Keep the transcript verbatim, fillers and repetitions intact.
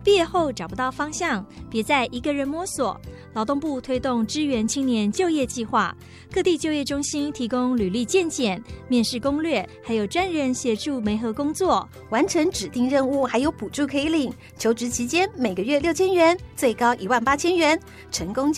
毕业后找不到方向，别再一个人摸索。劳动部推动支援青年就业计划，各地就业中心提供履历健检、面试攻略，还有专人协助媒合工作。 完成指定任务还有补助可以领，求职期间每个月六千元，最高一万八千元，成功